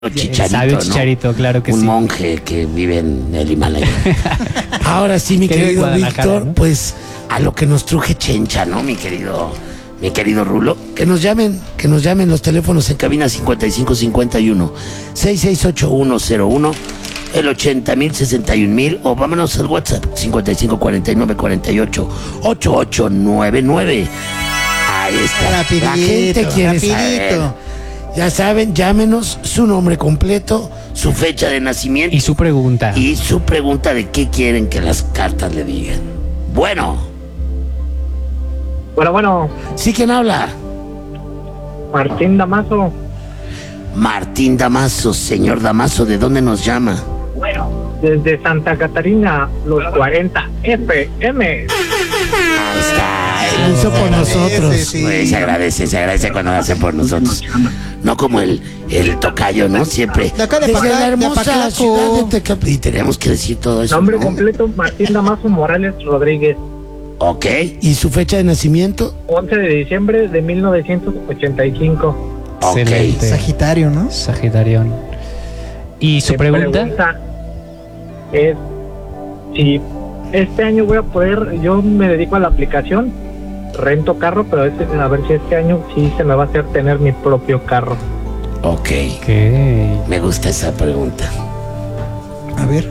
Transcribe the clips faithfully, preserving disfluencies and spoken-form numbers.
Chicharito, Sabe ¿no? Chicharito, claro que un sí. monje que vive en el Himalaya. Ahora sí, mi Que vive en querido Guadalajara, Víctor, ¿no? pues a lo que nos truje Chencha, ¿no, mi querido, mi querido Rulo? Que nos llamen, que nos llamen los teléfonos en cabina cincuenta y cinco cincuenta y uno, sesenta y seis ochenta y uno cero uno, el ochenta mil, sesenta y un mil, o vámonos al WhatsApp cincuenta y cinco cuarenta y nueve cuarenta y ocho, ochenta y ocho noventa y nueve. Ahí está. Rapidito, La gente quiere rapidito. saber. Ya saben, llámenos su nombre completo, su fecha de nacimiento Y su pregunta. y su pregunta de qué quieren que las cartas le digan. Bueno, Bueno, bueno, ¿sí quién habla? Martín Damaso. Martín Damaso. Señor Damaso, ¿de dónde nos llama? Bueno, desde Santa Catarina, los cuarenta F M. Ahí está. Lo hizo por nosotros. Sí. Pues, se agradece, se agradece cuando lo hacen por nosotros. No como el, el tocayo, ¿no? Siempre. De acá de Desde Pacla- la de hermosa Paclaco. ciudad de Tecap- Y tenemos que decir todo eso. Nombre ¿no? completo, Martín Damaso Morales Rodríguez. Ok. ¿Y su fecha de nacimiento? once de diciembre de mil novecientos ochenta y cinco. Ok. Excelente. Sagitario, ¿no? Sagitarión. ¿Y su Mi pregunta? es si este año voy a poder, yo me dedico a la aplicación, rento carro, pero este, a ver si este año sí se me va a hacer tener mi propio carro. Ok. Ok. Me gusta esa pregunta. A ver.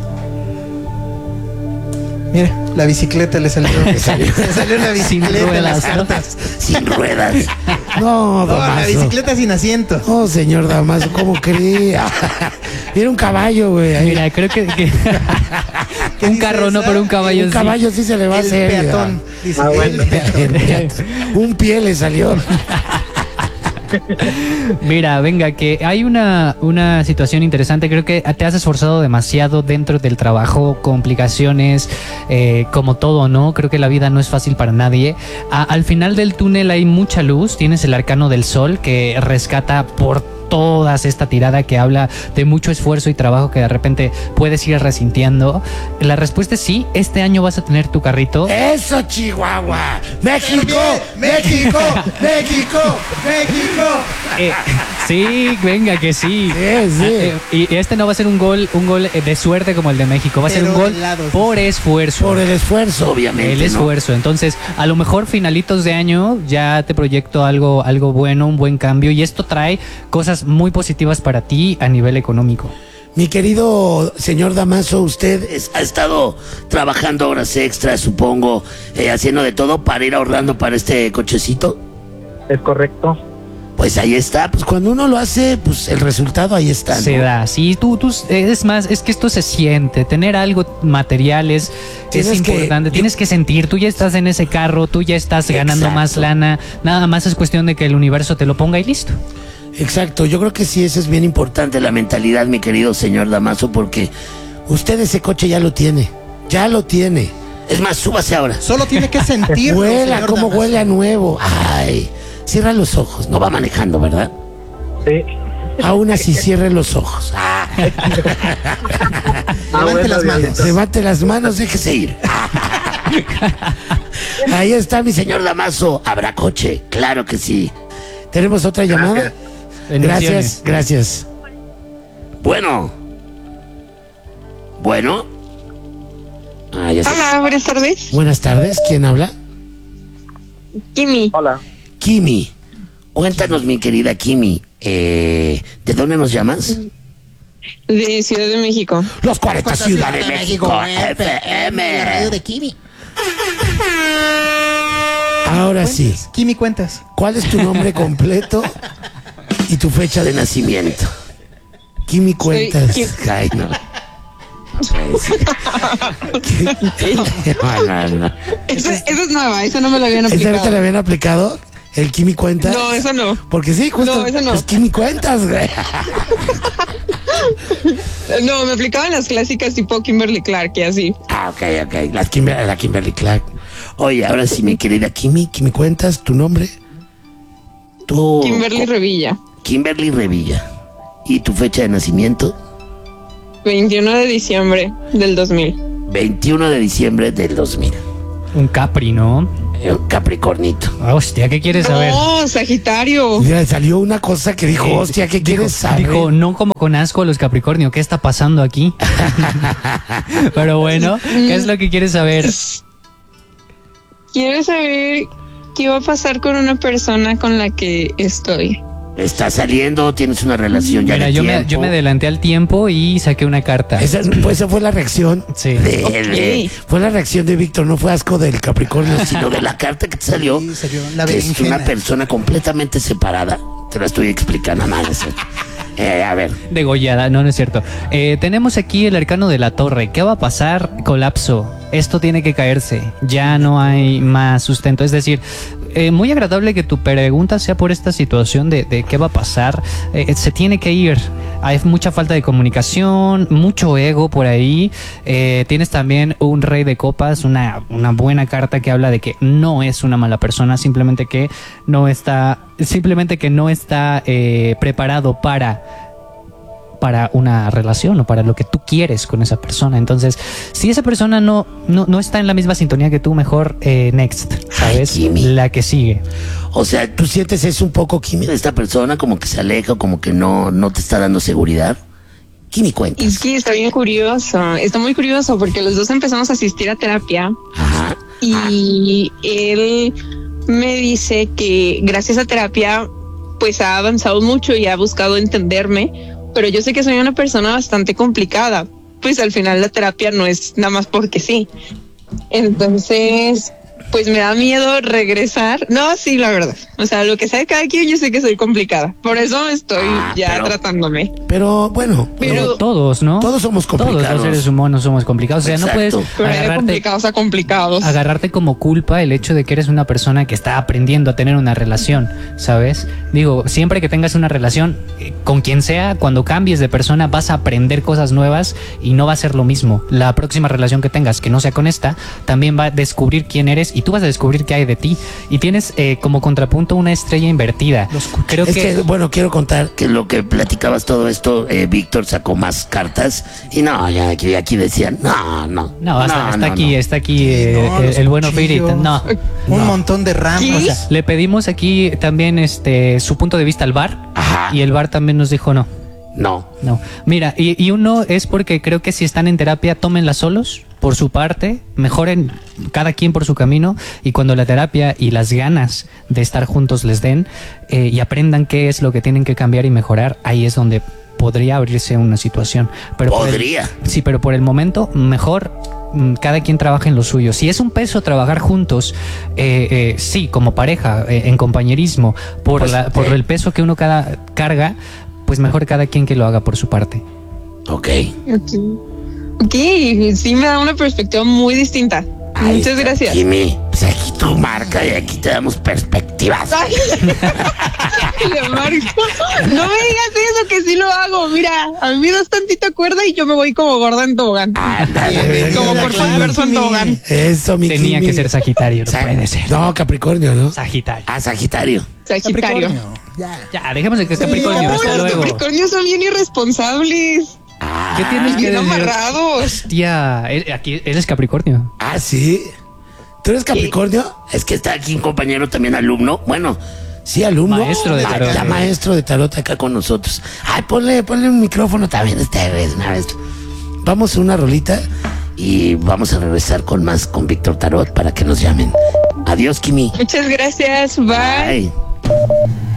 Mira, la bicicleta le salió. Le salió, le salió la Sin bicicleta en las ruedas, ¿no? cartas. Sin ruedas. No, No, la Damaso. bicicleta sin asiento. Oh, señor Damaso, ¿cómo cree? Era un caballo, güey. ahí. Mira, creo que, que- ¿Qué un dice carro no, esa? pero un caballo un sí. caballo sí se le va a El hacer. peatón. Dice, Ah, bueno. el peatón. El peatón. Un pie le salió. Mira, venga, que hay una, una situación interesante. Creo que te has esforzado demasiado dentro del trabajo, complicaciones, eh, como todo, ¿no? Creo que la vida no es fácil para nadie. A- al final del túnel hay mucha luz. Tienes el arcano del sol que rescata por todas esta tirada que habla de mucho esfuerzo y trabajo que de repente puedes ir resintiendo. La respuesta es sí, este año vas a tener tu carrito. ¡Eso, Chihuahua! ¡México! ¡México! ¡México! ¡México! Eh, sí, venga, que sí. Sí, sí. Eh, y este no va a ser un gol, un gol eh, de suerte como el de México, va a ser Pero un gol de lados. por esfuerzo. Por el esfuerzo, obviamente. El ¿no? esfuerzo. Entonces, a lo mejor finalitos de año ya te proyecto algo, algo bueno, un buen cambio, y esto trae cosas muy positivas para ti a nivel económico. Mi querido señor Damaso, usted es- ha estado trabajando horas extras, supongo, eh, haciendo de todo para ir ahorrando para este cochecito. Es correcto. Pues ahí está, pues cuando uno lo hace, pues el resultado ahí está, ¿no? Se da, sí, tú, tú, es más, es que esto se siente, tener algo material es, es Tienes que- importante, tienes que sentir, tú ya estás en ese carro, tú ya estás ganando Exacto. más lana, nada más es cuestión de que el universo te lo ponga y listo. Exacto, yo creo que sí, eso es bien importante, la mentalidad, mi querido señor Damaso, porque usted ese coche ya lo tiene, ya lo tiene. Es más, súbase ahora. Solo tiene que sentirlo. Huela, señor cómo Damaso. huele a nuevo. Ay, cierra los ojos, no va manejando, ¿verdad? Sí. Aún así, cierre los ojos. Ah, Ah, Levante las Diosito. manos. levante las manos, déjese ir. Ahí está mi señor Damaso. ¿Habrá coche? Claro que sí. ¿Tenemos otra llamada? Gracias, Bendiciones. gracias. Bueno. Bueno. Ah, ya sé. Hola, buenas tardes. Buenas tardes, ¿quién habla? Kimi, Hola. Kimi. Cuéntanos, mi querida Kimi. Eh, ¿De dónde nos llamas? de Ciudad de México. Los cuarenta Ciudad de México, F M. Radio de Kimi. Ahora sí, Kimi, cuentas. ¿cuál es tu nombre completo y tu fecha de nacimiento? Kimi, cuentas. Kim. Ay, no. No, no, no. Esa, esa es nueva, esa no me la habían ¿Esa no te la aplicado. habían aplicado? ¿El Kimi cuentas? No, esa no. Porque sí, justo. No, esa no. Pues Kimi cuentas, güey. No, me aplicaban las clásicas tipo Kimberly Clark y así. Ah, ok, ok. La, Kimber- la Kimberly Clark. Oye, ahora sí, mi querida Kimi, Kimi cuentas, ¿tu nombre? Tu... Kimberly Revilla, Kimberly Revilla. ¿Y tu fecha de nacimiento? veintiuno de diciembre del dos mil. veintiuno de diciembre del dos mil. Un Capri, ¿no? Eh, Capricornito. Hostia, ¿qué quieres saber? No, Sagitario. Mira, salió una cosa que dijo, hostia, ¿qué quieres saber? Dijo, no como con asco a los Capricornio, ¿qué está pasando aquí? Pero bueno, ¿qué es lo que quieres saber? Quiero saber qué va a pasar con una persona con la que estoy. ¿Estás saliendo? ¿Tienes una relación ya Mira, de yo me, tiempo? yo me adelanté al tiempo y saqué una carta. Esa, pues, esa fue la reacción. Sí. de- Ok. de- fue la reacción de Víctor, no fue asco del Capricornio, sino de la carta que te salió. Sí, salió la que es berenjena. una persona completamente separada. Te la estoy explicando, nada. Eh, a ver, Degollada, no, no es cierto. Eh, tenemos aquí el arcano de la torre. ¿Qué va a pasar? Colapso. Esto tiene que caerse. Ya no hay más sustento. Es decir, eh, muy agradable que tu pregunta sea por esta situación de, de qué va a pasar. Eh, se tiene que ir. Hay mucha falta de comunicación, mucho ego por ahí. Eh, tienes también un rey de copas, una, una buena carta que habla de que no es una mala persona, simplemente que no está, simplemente que no está eh, preparado para para una relación o para lo que tú quieres con esa persona. Entonces, si esa persona no, no, no está en la misma sintonía que tú, mejor eh, next, ¿sabes? Ay, Jimmy. La que sigue. o sea, tú sientes eso un poco, Kimi, de esta persona, como que se aleja, como que no, no te está dando seguridad. Kimi, cuenta. Es que está bien curioso, está muy curioso porque los dos empezamos a asistir a terapia Ajá. y él me dice que gracias a terapia pues ha avanzado mucho y ha buscado entenderme, pero yo sé que soy una persona bastante complicada, pues al final la terapia no es nada más porque sí. Entonces, pues me da miedo regresar. No, sí, la verdad. O sea, lo que sea de cada quien, yo sé que soy complicada. Por eso estoy Ah, ya pero- tratándome. Pero bueno, Pero- Todos, ¿no? todos somos Todos complicados. los seres humanos somos complicados. O sea, no Exacto. puedes Pero hay de agarrarte, complicados a complicados. agarrarte como culpa el hecho de que eres una persona que está aprendiendo a tener una relación, ¿sabes? Digo, siempre que tengas una relación eh, con quien sea, cuando cambies de persona vas a aprender cosas nuevas y no va a ser lo mismo. La próxima relación que tengas, que no sea con esta, también va a descubrir quién eres y tú vas a descubrir qué hay de ti. Y tienes eh, como contrapunto una estrella invertida. Creo es que... que, bueno, quiero contar que lo que platicabas todo esto, eh, Víctor sacó más cartas y no, ya aquí, aquí decían, no, no. No, hasta, está no, aquí, no. está aquí eh, No, el, los el bueno cuchillos. Firit. No. Un No. montón de ramos. ¿Qué? O sea, Le pedimos aquí también este su punto de vista al V A R Ajá. y el V A R también nos dijo no. No. No. Mira, y, y uno es porque creo que si están en terapia, tómenla solos, por su parte, mejoren cada quien por su camino y cuando la terapia y las ganas de estar juntos les den eh, y aprendan qué es lo que tienen que cambiar y mejorar, ahí es donde podría abrirse una situación. Pero por el- Podría. sí, pero por el momento, mejor mm, cada quien trabaja en lo suyo. Si es un peso trabajar juntos, eh, eh, sí, como pareja, eh, en compañerismo, por, Pues, la, por eh. el peso que uno cada, carga, pues mejor cada quien que lo haga por su parte. Ok. Ok. Ok, sí me da una perspectiva muy distinta. Ahí Muchas está, gracias. Kimi, pues aquí tu marca y aquí te damos perspectivas. Ay, le marco. No me digas eso, que sí lo hago. Mira, a mí me das tantita cuerda y yo me voy como gorda en tobogán. Ándale, Como por claro, universo en Kimi. tobogán. Eso, mi Tenía Kimi. que ser Sagitario, no Sa- puede ser. No, Capricornio, ¿no? Sagitario. Ah, Sagitario. Sagitario. Capricornio. Ya. Ya, dejemos de que Capricornio, No, hasta los luego. Capricornios son bien irresponsables. Ah, ¿Qué tienes que Bien decir? amarrados. Tía, él- aquí él es Capricornio. Ah, sí. ¿Tú eres Capricornio? Es que está aquí un compañero también alumno. Bueno, sí, alumno. Maestro de Ah, tarot. Ya maestro de tarot acá con nosotros. Ay, ponle, ponle un micrófono también esta vez, una vez. Vamos a una rolita y vamos a regresar con más con Víctor Tarot para que nos llamen. Adiós, Kimi. Muchas gracias. Bye. Bye.